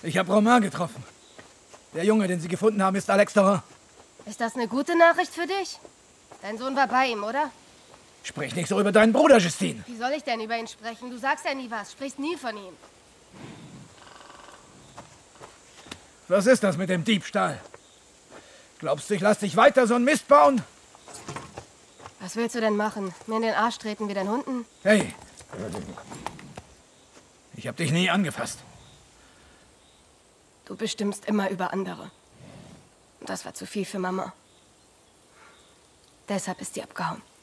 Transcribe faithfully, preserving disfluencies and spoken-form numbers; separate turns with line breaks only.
Ich habe Romain getroffen. Der Junge, den Sie gefunden haben, ist Alex Dorin.
Ist das eine gute Nachricht für dich? Dein Sohn war bei ihm, oder?
Sprich nicht so über deinen Bruder, Justine.
Wie soll ich denn über ihn sprechen? Du sagst ja nie was, sprichst nie von ihm.
Was ist das mit dem Diebstahl? Glaubst du, ich lass dich weiter so einen Mist bauen?
Was willst du denn machen? Mir in den Arsch treten wie den Hunden?
Hey. Ich hab dich nie angefasst.
Du bestimmst immer über andere. Und das war zu viel für Mama. Deshalb ist sie abgehauen.